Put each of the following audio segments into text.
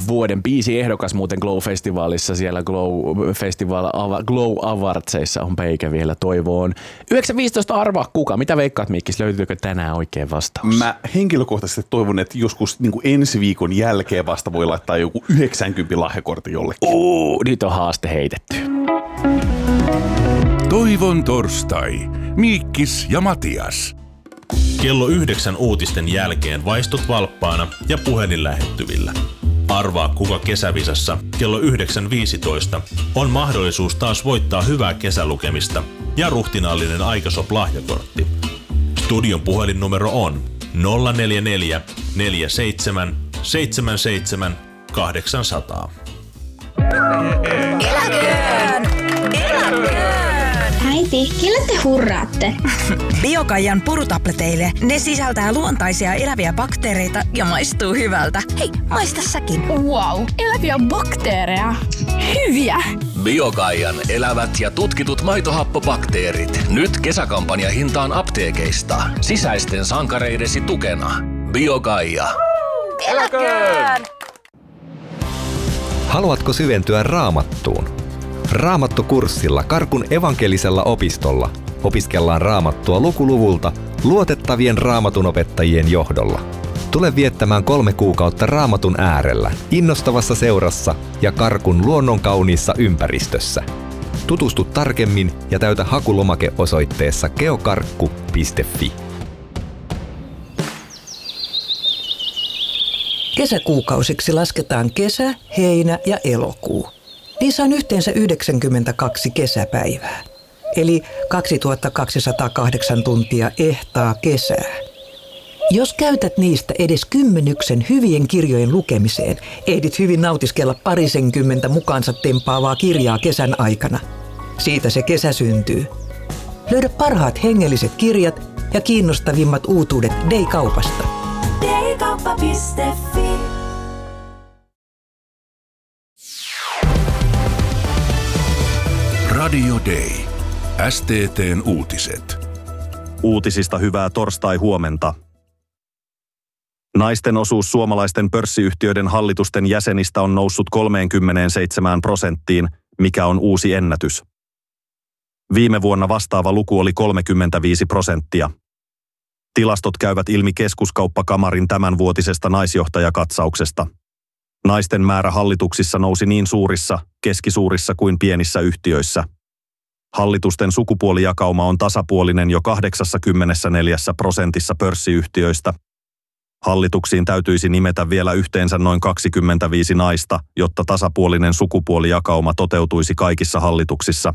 vuoden biisiehdokas muuten Glow-festivaalissa. Siellä Glow Awardsissa on Peikä vielä toivoon. 9.15 arvaa kuka. Mitä veikkaat, Mikkis? Löytyykö tänään oikein vastaus? Mä henkilökohtaisesti toivon, että joskus niin kuin ensi viikon jälkeen vasta voi laittaa joku 90 lahjakortin jollekin. Nyt on haaste heitetty. Toivon torstai. Miikkis ja Matias. Kello 9 uutisten jälkeen vaistut valppaana ja puhelin lähettyvillä. Arvaa kuka kesävisassa kello 9.15 on mahdollisuus taas voittaa hyvää kesälukemista ja ruhtinaallinen Aikasop-lahjakortti. Studion puhelinnumero on 044 47 77 800. Eläköön! Eläköön! Äiti, kelle te hurraatte? Biokaijan purutableteille. Ne sisältää luontaisia eläviä bakteereita ja maistuu hyvältä. Hei, maista säkin. Wow, eläviä bakteereja. Hyviä! Biokaijan elävät ja tutkitut maitohappobakteerit. Nyt kesäkampanja hintaan apteekeista. Sisäisten sankareidesi tukena. Biokaija. Eläköön! Haluatko syventyä Raamattuun? Raamattukurssilla Karkun evankelisella opistolla opiskellaan Raamattua lukuluvulta luotettavien raamatunopettajien johdolla. Tule viettämään 3 kuukautta Raamatun äärellä, innostavassa seurassa ja Karkun luonnonkauniissa ympäristössä. Tutustu tarkemmin ja täytä hakulomake osoitteessa geokarkku.fi. Kesäkuukausiksi lasketaan kesä, heinä ja elokuu. Niissä on yhteensä 92 kesäpäivää, eli 2208 tuntia ehtaa kesää. Jos käytät niistä edes 10 hyvien kirjojen lukemiseen, ehdit hyvin nautiskella 20 mukaansa tempaavaa kirjaa kesän aikana. Siitä se kesä syntyy. Löydä parhaat hengelliset kirjat ja kiinnostavimmat uutuudet Day-kaupasta. Daykauppa.fi. Radio Day. STT:n uutiset. Uutisista hyvää torstai-huomenta. Naisten osuus suomalaisten pörssiyhtiöiden hallitusten jäsenistä on noussut 37%, mikä on uusi ennätys. Viime vuonna vastaava luku oli 35%. Tilastot käyvät ilmi Keskuskauppakamarin tämänvuotisesta naisjohtajakatsauksesta. Naisten määrä hallituksissa nousi niin suurissa, keskisuurissa kuin pienissä yhtiöissä. Hallitusten sukupuolijakauma on tasapuolinen jo 84% pörssiyhtiöistä. Hallituksiin täytyisi nimetä vielä yhteensä noin 25 naista, jotta tasapuolinen sukupuolijakauma toteutuisi kaikissa hallituksissa.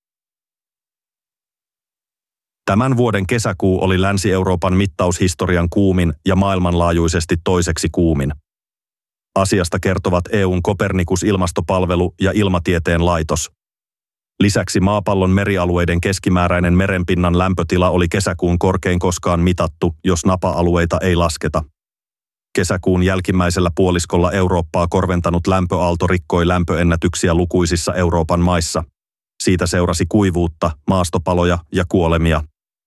Tämän vuoden kesäkuu oli Länsi-Euroopan mittaushistorian kuumin ja maailmanlaajuisesti toiseksi kuumin. Asiasta kertovat EU:n Copernicus-ilmastopalvelu ja Ilmatieteen laitos. Lisäksi maapallon merialueiden keskimääräinen merenpinnan lämpötila oli kesäkuun korkein koskaan mitattu, jos napa-alueita ei lasketa. Kesäkuun jälkimmäisellä puoliskolla Eurooppaa korventanut lämpöaalto rikkoi lämpöennätyksiä lukuisissa Euroopan maissa. Siitä seurasi kuivuutta, maastopaloja ja kuolemia.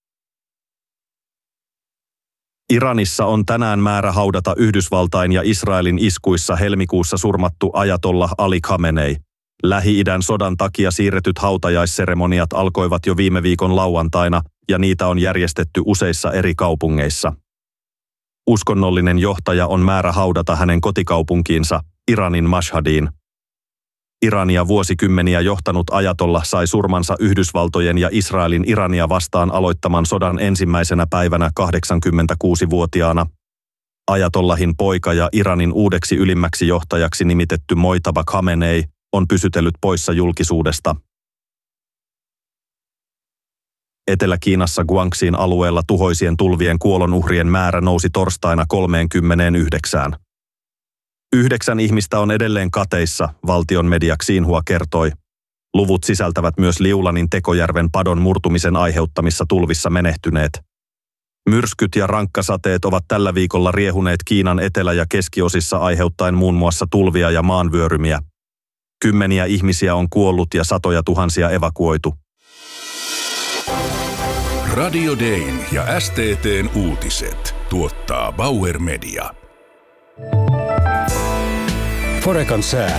Iranissa on tänään määrä haudata Yhdysvaltain ja Israelin iskuissa helmikuussa surmattu ajatollah Ali Khamenei. Lähi-idän sodan takia siirretyt hautajaisseremoniat alkoivat jo viime viikon lauantaina ja niitä on järjestetty useissa eri kaupungeissa. Uskonnollinen johtaja on määrä haudata hänen kotikaupunkiinsa, Iranin Mashhadiin. Irania vuosikymmeniä johtanut ajatollah sai surmansa Yhdysvaltojen ja Israelin Irania vastaan aloittaman sodan ensimmäisenä päivänä 86-vuotiaana. Ajatollahin poika ja Iranin uudeksi ylimmäksi johtajaksi nimitetty Mojtaba Khamenei on pysytellyt poissa julkisuudesta. Etelä-Kiinassa Guangxin alueella tuhoisien tulvien kuolonuhrien määrä nousi torstaina 39. 9 ihmistä on edelleen kateissa, valtion media Xinhua kertoi. Luvut sisältävät myös Liulanin Tekojärven padon murtumisen aiheuttamissa tulvissa menehtyneet. Myrskyt ja rankkasateet ovat tällä viikolla riehuneet Kiinan etelä- ja keskiosissa aiheuttaen muun muassa tulvia ja maanvyörymiä. Kymmeniä ihmisiä on kuollut ja satoja tuhansia evakuoitu. Radio Dayn ja STT:n uutiset tuottaa Bauer Media. Forecan sää.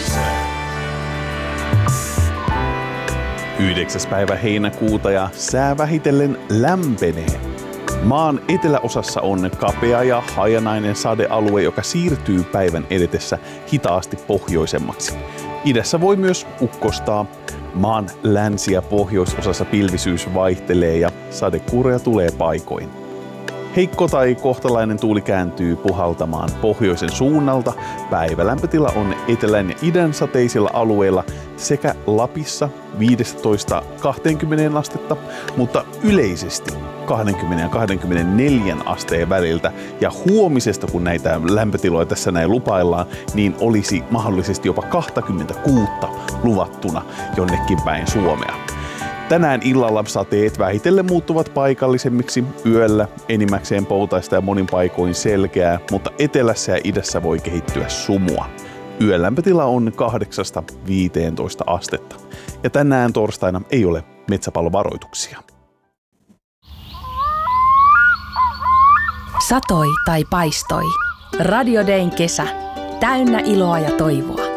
9. päivä heinäkuuta ja sää vähitellen lämpenee. Maan eteläosassa on kapea ja hajanainen sadealue, joka siirtyy päivän edetessä hitaasti pohjoisemmaksi. Idässä voi myös ukkostaa. Maan länsi- ja pohjoisosassa pilvisyys vaihtelee ja sadekuuroja tulee paikoin. Heikko tai kohtalainen tuuli kääntyy puhaltamaan pohjoisen suunnalta. Päivälämpötila on etelän ja idän sateisilla alueilla sekä Lapissa 15-20 astetta, mutta yleisesti 20 ja 24 asteen väliltä. Ja huomisesta, kun näitä lämpötiloja tässä näin lupaillaan, niin olisi mahdollisesti jopa 26 luvattuna jonnekin päin Suomea. Tänään illalla sateet vähitellen muuttuvat paikallisemmiksi. Yöllä enimmäkseen poutaista ja monin paikoin selkeää, mutta etelässä ja idässä voi kehittyä sumua. Yön lämpötila on 8-15 astetta. Ja tänään torstaina ei ole metsäpallovaroituksia. Satoi tai paistoi. Radio Dayn kesä. Täynnä iloa ja toivoa.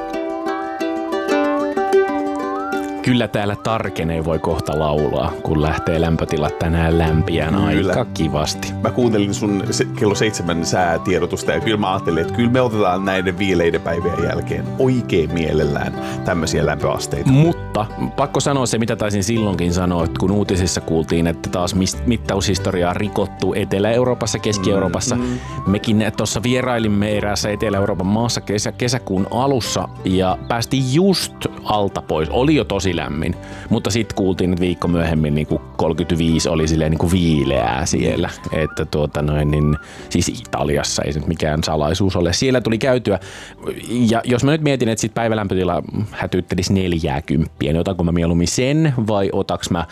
Kyllä täällä tarkenee voi kohta laulaa, kun lähtee lämpötilat tänään lämpiään aika kivasti. Mä kuuntelin sun kello 7 säätiedotusta ja kyllä mä ajattelin, että kyllä me otetaan näiden viileiden päivien jälkeen oikein mielellään tämmöisiä lämpöasteita. Mutta pakko sanoa se, mitä taisin silloinkin sanoa, että kun uutisissa kuultiin, että taas mittaushistoriaa on rikottu Etelä-Euroopassa, Keski-Euroopassa. Mekin tuossa vierailimme eräässä Etelä-Euroopan maassa kesäkuun alussa ja päästiin just alta pois. Oli jo tosi lämmin, mutta sitten kuultiin, että viikko myöhemmin niin 35 oli silleen niin viileää siellä, että siis Italiassa ei se nyt mikään salaisuus ole. Siellä tuli käytyä, ja jos mä nyt mietin, että sit päivälämpötila hätyyttelisi 40, niin otanko mä mieluummin sen vai otaks mä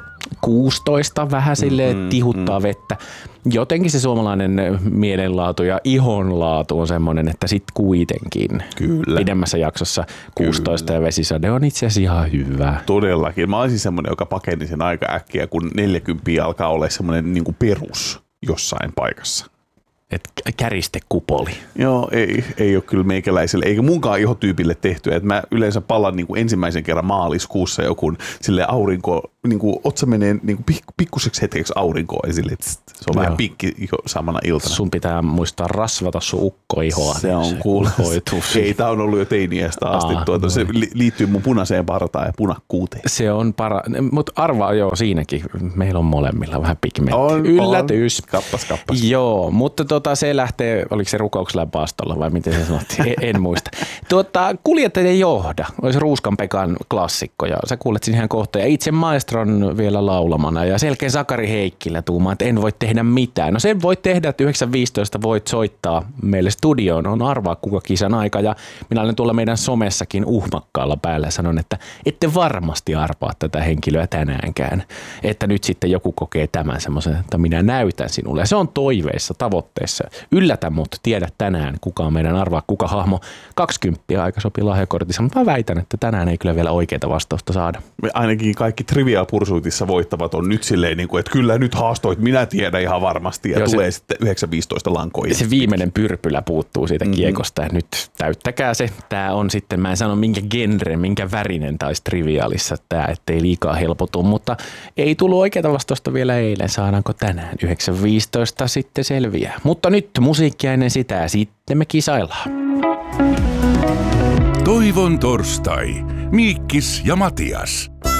16 vähän silleen tihuttaa vettä. Jotenkin se suomalainen mielenlaatu ja ihonlaatu on semmoinen, että sit kuitenkin pidemmässä jaksossa 16 ja vesisade on itse asiassa ihan hyvä. Todellakin. Mä olisin semmoinen, joka pakeni sen aika äkkiä, kun 40 alkaa olla semmoinen niin kuin perus jossain paikassa. Et käristekupoli. Joo, ei ole kyllä meikäläiselle, eikä munkaan ihotyypille tehtyä. Et mä yleensä palan niin kuin ensimmäisen kerran maaliskuussa joku silleen aurinko, niin kuin otsa menee niin kuin pikkuseksi hetkeksi aurinkoon ja silleen, se on vähän pinkki samana iltana. Sun pitää muistaa rasvata sun ukkoihoa. Se on cool. Ei, tää on ollut jo teiniästä asti. Se liittyy mun punaiseen partaan ja punakkuuteen. Se on mutta arvaa joo siinäkin. Meillä on molemmilla vähän pigmentti. Yllätys. Kappas. Joo, mutta se lähtee, oliko se rukouksella paastolla vai miten se sanottiin, en muista. Kuljettajien johda olisi Ruuskan Pekan klassikko ja sä kuulet sen ihan kohta. Ja itse maestron vielä laulamana ja selkeä Sakari Heikkilä tuumaa, että en voi tehdä mitään. No sen voit tehdä, että 9.15 voit soittaa meille studioon. On arvaa kuka kisan aika ja minä olen tuolla meidän somessakin uhmakkaalla päällä ja sanon, että ette varmasti arvaa tätä henkilöä tänäänkään. Että nyt sitten joku kokee tämän semmoisen, että minä näytän sinulle. Ja se on toiveissa, tavoitteissa. Yllätä mut, tiedä tänään, kuka on meidän arvaa, kuka hahmo. 20 aika sopii lahjakortissa, mutta mä väitän, että tänään ei kyllä vielä oikeita vastausta saada. Ainakin kaikki Trivial Pursuitissa voittavat on nyt silleen, että kyllä nyt haastoit, minä tiedän ihan varmasti. Ja tulee sitten 9.15 lankoja. Se viimeinen pyrpylä puuttuu siitä kiekosta ja nyt täyttäkää se. Tää on sitten, mä en sano minkä genre, minkä värinen taisi Trivialissa tää, ettei liikaa helpotu, mutta ei tullut oikeita vastausta vielä eilen. Saadaanko tänään 9.15 sitten selviää. Mutta nyt musiikkia ennen sitä ja sitten me kisaillaan. Toivon torstai. Miikkis ja Matias.